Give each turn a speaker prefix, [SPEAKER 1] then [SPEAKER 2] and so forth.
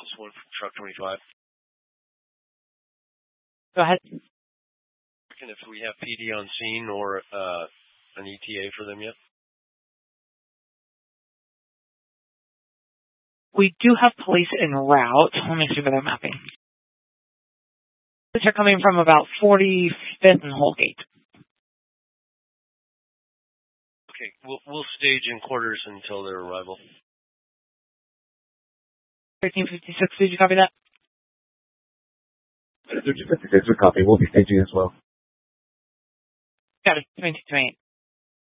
[SPEAKER 1] This one from Truck 25.
[SPEAKER 2] Go ahead.
[SPEAKER 1] And if we have PD on scene or an ETA for them yet?
[SPEAKER 2] We do have police en route. Let me see where they're mapping. They're coming from about 45th and Holgate.
[SPEAKER 1] Okay, we'll stage in quarters until their arrival.
[SPEAKER 2] 1356, did you copy that?
[SPEAKER 3] 1356, we copy. We'll be staging as well.
[SPEAKER 2] Got it. 2228.